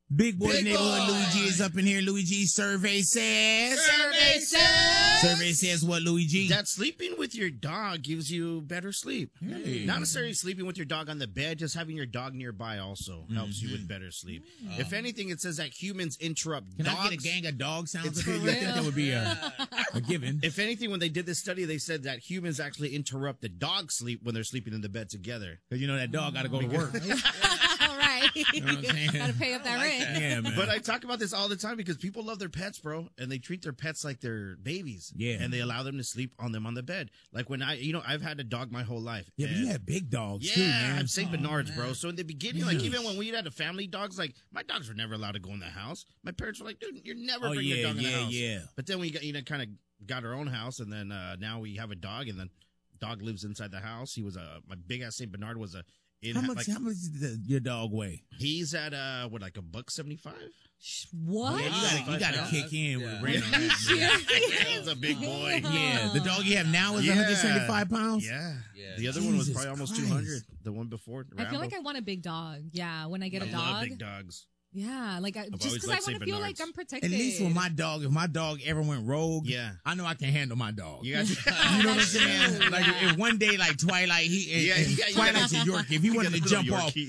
Big boy Big neighborhood boy. Louis G is up in here. Louis G survey says. Survey says what, Louis G? That sleeping with your dog gives you better sleep. Hey. Not necessarily sleeping with your dog on the bed, just having your dog nearby also helps you with better sleep. If anything, it says that humans interrupt Can dogs. I get a gang of dog sounds It's up here? You think that would be a given? If anything, when they did this study, they said that humans actually interrupt the dog sleep when they're sleeping in the bed together. Because you know that dog got to go to work. All right. You know what I'm saying? Gotta pay up that rent. Yeah, man. But I talk about this all the time because people love their pets, bro, and they treat their pets like they're babies. Yeah. And they allow them to sleep on them on the bed. Like when I've had a dog my whole life. Yeah, but and- you had big dogs Yeah, too, I man. have St. Bernards, bro. So in the beginning, like even when we had a family dogs, like my dogs were never allowed to go in the house. My parents were like, dude, you're never Oh, bringing yeah, a dog in the yeah, house. yeah. But then we got, kind of got our own house, and then now we have a dog, and then dog lives inside the house. He was my big ass St. Bernard was How much did your dog weigh? He's at like $175. What? Yeah, you gotta kick in with Reno. He's a big boy. Yeah, the dog you have now is 175 pounds. Yeah. Yeah. The other one was Jesus probably almost Christ. 200. The one before. I feel like Rambo. I want a big dog. Yeah, when I get a I dog. love big dogs. Yeah, like just always because I liked want to St. feel like Bernards. I'm protected. At least with my dog, if my dog ever went rogue, Yeah. I know I can handle my dog. You guys. You know what I'm That's saying? true, Like yeah. if one day, like Twilight, Yeah, you got- Twilight's a York. If he you wanted got to a jump little off, Yorkie.